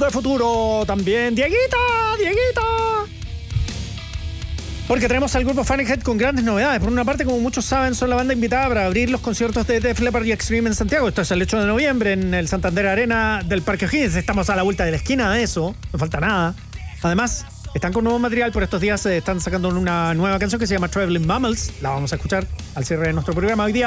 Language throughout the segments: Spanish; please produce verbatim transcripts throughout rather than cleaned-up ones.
de futuro también. ¡Dieguita! ¡Dieguita! Porque tenemos al grupo Fahrenheit con grandes novedades. Por una parte, como muchos saben, son la banda invitada para abrir los conciertos de Def Leppard y Extreme en Santiago. Esto es el ocho de noviembre en el Santander Arena del Parque O'Higgins. Estamos a la vuelta de la esquina de eso. No falta nada. Además, están con nuevo material. Por estos días eh, están sacando una nueva canción que se llama Traveling Mammals. La vamos a escuchar al cierre de nuestro programa hoy día.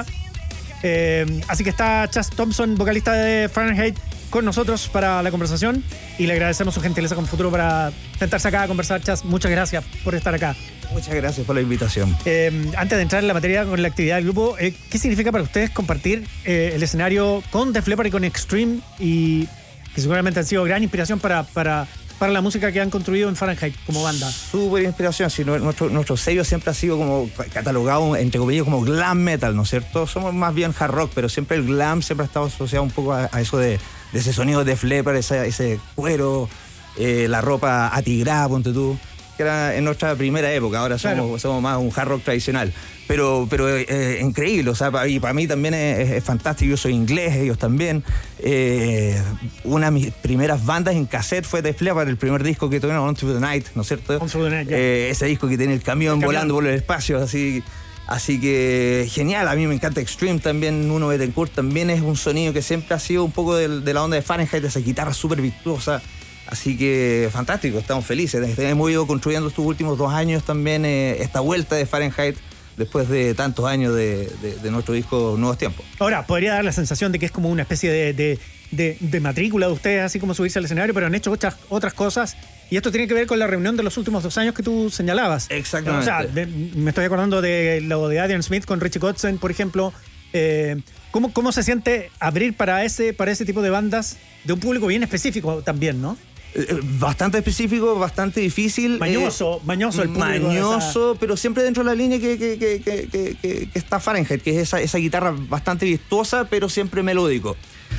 Eh, así que está Chas Thompson, vocalista de Fahrenheit, con nosotros para la conversación. Y le agradecemos su gentileza con Futuro para sentarse acá a conversar. Chas, muchas gracias por estar acá. Muchas gracias por la invitación. Eh, antes de entrar en la materia con la actividad del grupo, eh, ¿qué significa para ustedes compartir eh, el escenario con Def Leppard y con Extreme? Y que seguramente han sido gran inspiración para, para, para la música que han construido en Fahrenheit como banda. Súper inspiración. Sí, nuestro, nuestro sello siempre ha sido como catalogado, entre comillas, como glam metal, ¿no es cierto? Somos más bien hard rock, pero siempre el glam siempre ha estado asociado un poco a, a eso de, de ese sonido de Def Leppard, ese, ese cuero, eh, la ropa atigrada, ponte tú, que era en nuestra primera época. Ahora somos, claro, somos más un hard rock tradicional. Pero, pero eh, increíble, o sea, para, y para mí también es, es fantástico. Yo soy inglés, ellos también. Eh, una de mis primeras bandas en cassette fue Def Leppard, el primer disco que tuvieron, On Through the Night, ¿no es cierto? On Through the Night, yeah. eh, ese disco que tiene el camión, el camión volando por el espacio, así... Así que genial, a mí me encanta Extreme también. Nuno Bettencourt también es un sonido que siempre ha sido un poco de, de la onda de Fahrenheit, esa guitarra súper virtuosa. Así que fantástico, estamos felices. Hemos ido construyendo estos últimos dos años también eh, esta vuelta de Fahrenheit después de tantos años de, de, de nuestro disco Nuevos Tiempos. Ahora, podría dar la sensación de que es como una especie de, de, de, de matrícula de ustedes, así como subirse al escenario, pero han hecho otras, otras cosas. Y esto tiene que ver con la reunión de los últimos dos años que tú señalabas. Exactamente. O sea, de, me estoy acordando de lo de Adrian Smith con Richie Kotzen, por ejemplo. Eh, ¿cómo, ¿Cómo se siente abrir para ese, para ese tipo de bandas de un público bien específico también, no? Bastante específico, bastante difícil. Mañoso, eh, mañoso el público. Mañoso, esa... pero siempre dentro de la línea que, que, que, que, que, que está Fahrenheit, que es esa, esa guitarra bastante virtuosa, pero siempre melódico.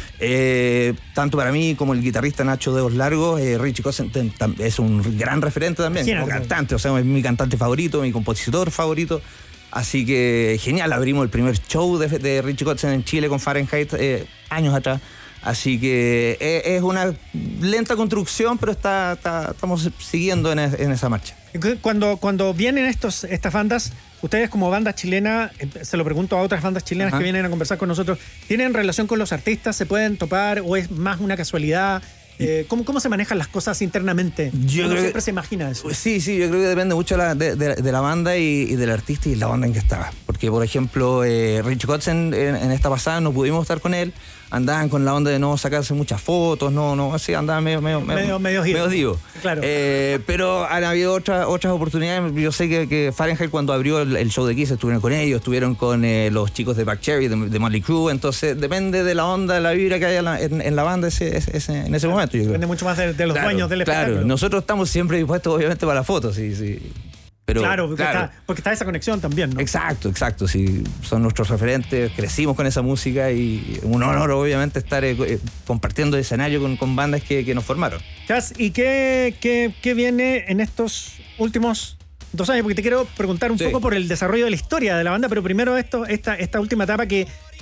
Eh, tanto para mí como el guitarrista Nacho Dedos Largos, eh, Richie Kotzen es un gran referente también, como cantante, o sea, es mi cantante favorito, mi compositor favorito. Así que genial, abrimos el primer show de, de Richie Kotzen en Chile con Fahrenheit eh, años atrás. Así que es una lenta construcción, pero está, está, estamos siguiendo en, en esa marcha. Cuando, cuando vienen estos, estas bandas, ustedes como banda chilena, se lo pregunto a otras bandas chilenas, ajá, que vienen a conversar con nosotros, ¿tienen relación con los artistas? ¿Se pueden topar o es más una casualidad? Eh, ¿cómo, ¿Cómo se manejan las cosas internamente? Yo Uno creo siempre que, se imagina eso. Sí, sí, yo creo que depende mucho de, de, de, de la banda y, y del artista y la banda en que estaba. Porque, por ejemplo, eh, Richie Kotzen en, en esta pasada no pudimos estar con él. Andaban con la onda de no sacarse muchas fotos, no, no, así andaban medio, medio, medio, medio, medio divo. Claro. Eh, pero han habido otras, otras oportunidades. Yo sé que, que Fahrenheit, cuando abrió el, el show de Kiss, estuvieron con ellos, estuvieron con eh, los chicos de Black Cherry, de, de Motley Crue. Entonces, depende de la onda, de la vibra que haya en, la, en, en la banda ese, ese, en ese momento. Yo creo. Depende mucho más de, de los claro, dueños del claro. espectáculo. Nosotros estamos siempre dispuestos, obviamente, para las fotos, sí, sí. Pero, claro, porque, claro. Está, porque está esa conexión también, ¿no? Exacto, exacto. Sí, son nuestros referentes, crecimos con esa música y un honor, obviamente, estar eh, compartiendo escenario con, con bandas que, que nos formaron. Chas, ¿y qué, qué, qué viene en estos últimos dos años? Porque te quiero preguntar un sí. poco por el desarrollo de la historia de la banda, pero primero esto, esta, esta última etapa que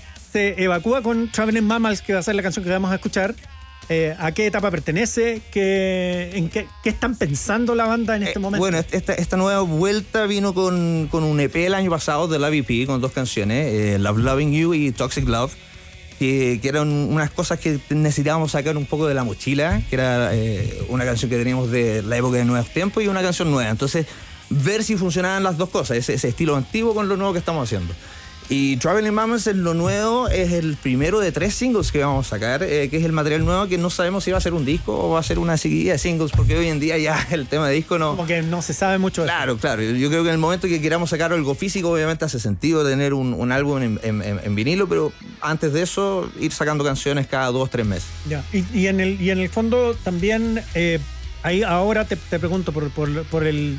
se evacúa con Traveling Mammals, que va a ser la canción que vamos a escuchar. Eh, ¿A qué etapa pertenece? ¿Qué, en qué, ¿Qué están pensando la banda en este eh, momento? Bueno, esta, esta nueva vuelta vino con, con un E P el año pasado de la V P, con dos canciones, eh, Love Loving You y Toxic Love, que, que eran unas cosas que necesitábamos sacar un poco de la mochila, que era eh, una canción que teníamos de la época de Nuevos Tiempos y una canción nueva. Entonces, ver si funcionaban las dos cosas, ese, ese estilo antiguo con lo nuevo que estamos haciendo. Y Traveling Mammals es lo nuevo, es el primero de tres singles que vamos a sacar, eh, que es el material nuevo, que no sabemos si va a ser un disco o va a ser una seguidilla de singles, porque hoy en día ya el tema de disco no... Como que no se sabe mucho de Claro, eso. claro. Yo creo que en el momento que queramos sacar algo físico, obviamente hace sentido tener un, un álbum en, en, en vinilo, pero antes de eso, ir sacando canciones cada dos, tres meses. Ya. Y, y, en, el, y en el fondo también, eh, ahí ahora te, te pregunto por, por, por, el,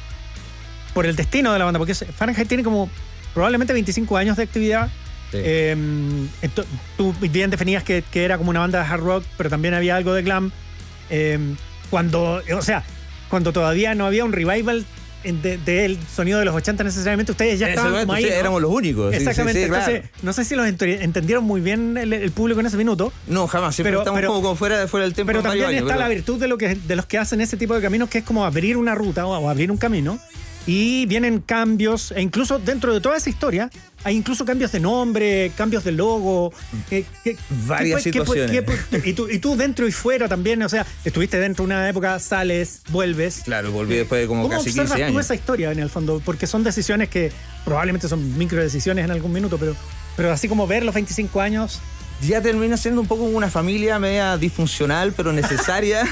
por el destino de la banda, porque Fahrenheit tiene como... probablemente veinticinco años de actividad. Sí. Eh, esto, tú bien definías que, que era como una banda de hard rock, pero también había algo de glam. Eh, cuando, o sea, cuando todavía no había un revival del de sonido de los ochenta necesariamente, ustedes ya en estaban ese momento, como ahí, sí, ¿no? éramos los únicos. Exactamente, sí, sí, sí, entonces claro. no sé si los entendieron muy bien el, el público en ese minuto. No, jamás, siempre pero, estamos pero, como, como fuera, fuera del tiempo. Pero varios también años, está pero... la virtud de, lo que, de los que hacen ese tipo de caminos, que es como abrir una ruta o, o abrir un camino. Y vienen cambios, e incluso dentro de toda esa historia, hay incluso cambios de nombre, cambios de logo. Que, que, Varias que, situaciones. Que, que, y, tú, y tú dentro y fuera también, o sea, estuviste dentro de una época, sales, vuelves. Claro, volví después de como ¿Cómo casi observas quince tú años. esa historia en el fondo? Porque son decisiones que probablemente son micro decisiones en algún minuto, pero, pero así como ver los veinticinco años... Ya termina siendo un poco una familia media disfuncional, pero necesaria.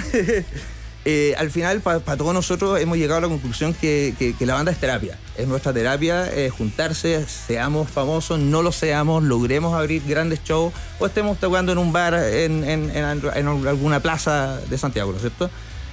Eh, al final, para pa todos nosotros hemos llegado a la conclusión que, que, que la banda es terapia. Es nuestra terapia, eh, juntarse, seamos famosos, no lo seamos, logremos abrir grandes shows o estemos tocando en un bar en, en, en, en alguna plaza de Santiago, ¿no es cierto?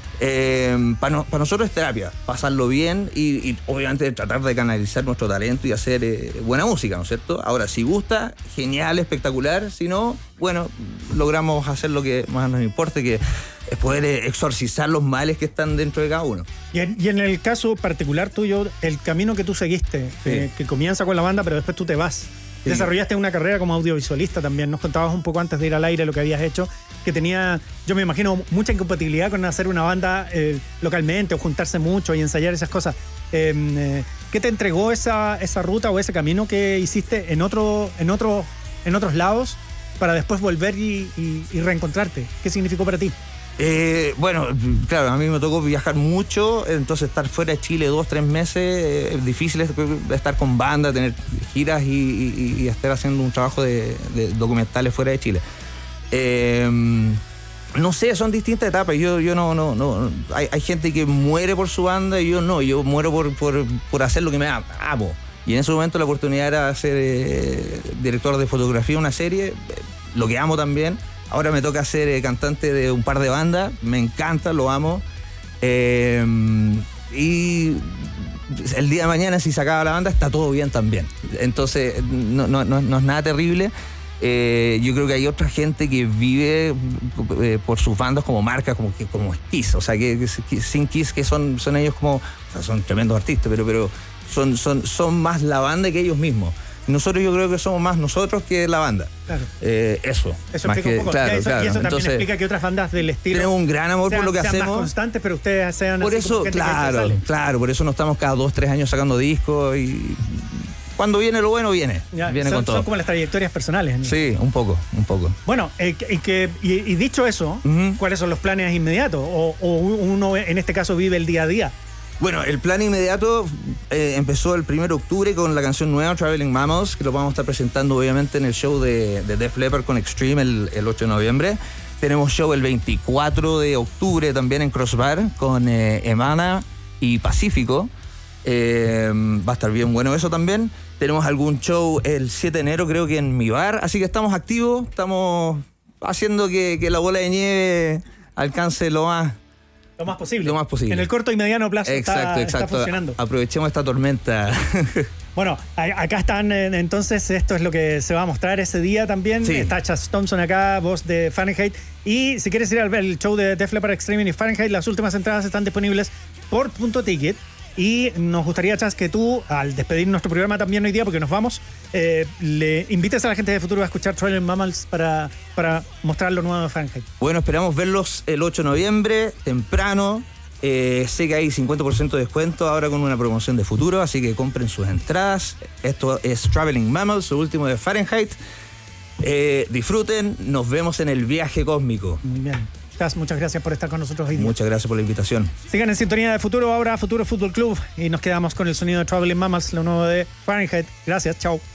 Eh, para no, pa nosotros es terapia, pasarlo bien y, y obviamente tratar de canalizar nuestro talento y hacer eh, buena música, ¿no es cierto? Ahora, si gusta, genial, espectacular. Si no, bueno, logramos hacer lo que más nos importe, que es poder eh, exorcizar los males que están dentro de cada uno. Y en, y en el caso particular tuyo, el camino que tú seguiste, Sí. eh, que comienza con la banda, pero después tú te vas. Sí. Desarrollaste una carrera como audiovisualista también. Nos contabas un poco antes de ir al aire lo que habías hecho, que tenía, yo me imagino, mucha incompatibilidad con hacer una banda eh, localmente o juntarse mucho y ensayar esas cosas. Eh, eh, ¿Qué te entregó esa, esa ruta o ese camino que hiciste en, otro, en, otro, en otros lados para después volver y, y, y reencontrarte? ¿Qué significó para ti? Eh, bueno, claro, a mí me tocó viajar mucho, entonces estar fuera de Chile dos, tres meses, eh, es difícil estar con banda, tener giras y, y, y estar haciendo un trabajo de, de documentales fuera de Chile. Eh, no sé, son distintas etapas. Yo, yo no, no, no. Hay, hay gente que muere por su banda y yo no, yo muero por, por, por hacer lo que me amo. Y en ese momento la oportunidad era ser eh, director de fotografía de una serie, lo que amo también. Ahora me toca ser eh, cantante de un par de bandas, me encanta, lo amo. Eh, y el día de mañana, si se acaba la banda, está todo bien también. Entonces, no, no, no, no es nada terrible. Eh, yo creo que hay otra gente que vive eh, por sus bandas como marcas, como, como Kiss. O sea, que, que sin Kiss, que son, son ellos como... O sea, son tremendos artistas, pero, pero son, son, son más la banda que ellos mismos. Nosotros yo creo que somos más nosotros que la banda. Claro. Eh, eso. Eso más explica que, un poco. claro, y eso, claro. y eso también Entonces, explica que otras bandas del estilo tenemos un gran amor sean, por lo que sean hacemos. más constantes, pero ustedes sean Por así eso, como gente que claro, sale. claro, por eso no estamos cada dos, tres años sacando discos y cuando viene lo bueno, viene. Ya, viene son, con todo. son como las trayectorias personales, ¿no? Sí, un poco, un poco. Bueno, eh, y, que, y, y dicho eso, Ujú. ¿cuáles son los planes inmediatos? O, o uno en este caso vive el día a día. Bueno, el plan inmediato eh, empezó el primero de octubre con la canción nueva, Traveling Mammals, que lo vamos a estar presentando obviamente en el show de, de Def Leppard con Extreme el, el ocho de noviembre. Tenemos show el veinticuatro de octubre también en Crossbar con eh, Emana y Pacífico. Eh, va a estar bien bueno eso también. Tenemos algún show el siete de enero creo que en mi bar, así que estamos activos, estamos haciendo que, que la bola de nieve alcance lo más... Lo más posible. Lo más posible. En el corto y mediano plazo Exacto, está, exacto. está funcionando. Aprovechemos esta tormenta. Bueno, a- acá están, eh, entonces, esto es lo que se va a mostrar ese día también. Sí. Está Chas Thompson acá, voz de Fahrenheit. Y si quieres ir al el show de Def Leppard Extreme y Fahrenheit, las últimas entradas están disponibles por Punto Ticket. Y nos gustaría, Chas, que tú, al despedir nuestro programa también hoy día, porque nos vamos, eh, le invites a la gente de Futuro a escuchar Traveling Mammals para, para mostrar lo nuevo de Fahrenheit. Bueno, esperamos verlos el ocho de noviembre, temprano. Eh, sé que hay cincuenta por ciento de descuento ahora con una promoción de Futuro, así que compren sus entradas. Esto es Traveling Mammals, su último de Fahrenheit. Eh, disfruten, nos vemos en el viaje cósmico. Muy bien. Chas, muchas gracias por estar con nosotros hoy día. Muchas gracias por la invitación. Sigan en sintonía de Futuro, ahora Futuro Fútbol Club. Y nos quedamos con el sonido de Traveling Mammals, lo nuevo de Fahrenheit. Gracias, chao.